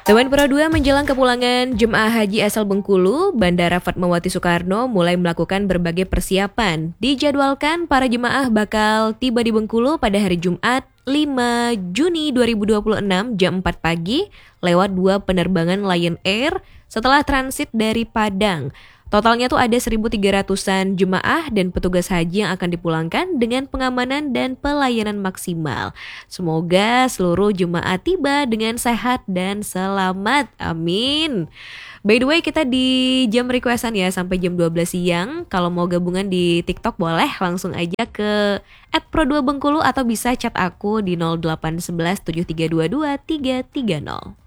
Teman Pro 2 menjelang kepulangan jemaah haji asal Bengkulu, Bandara Fatmawati Soekarno mulai melakukan berbagai persiapan. Dijadwalkan para jemaah bakal tiba di Bengkulu pada hari Jumat 5 Juni 2026 jam 4 pagi lewat 2 penerbangan Lion Air setelah transit dari Padang. Totalnya tuh ada 1.300-an jemaah dan petugas haji yang akan dipulangkan dengan pengamanan dan pelayanan maksimal. Semoga seluruh jemaah tiba dengan sehat dan selamat. Amin. By the way, kita di jam requestan ya sampai jam 12 siang. Kalau mau gabungan di TikTok boleh langsung aja ke @pro2bengkulu atau bisa chat aku di 0811 7322 330.